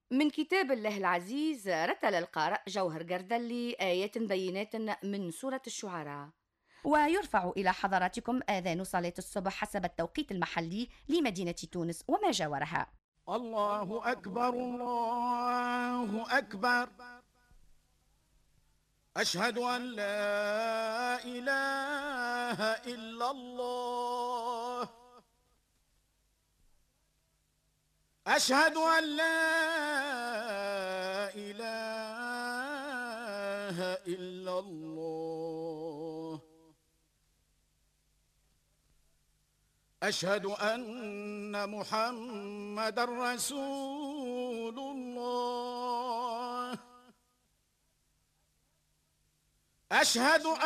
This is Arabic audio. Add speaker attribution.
Speaker 1: من كتاب الله العزيز رتل القارئ جوهر جردلي آيات بينات من سورة الشعراء. ويرفع إلى حضراتكم آذان صلاة الصبح حسب التوقيت المحلي لمدينة تونس وما جاورها.
Speaker 2: الله أكبر الله أكبر. أشهد أن لا إله إلا الله. أشهد أن لا إله إلا الله. أشهد أن محمد رسول الله. أشهد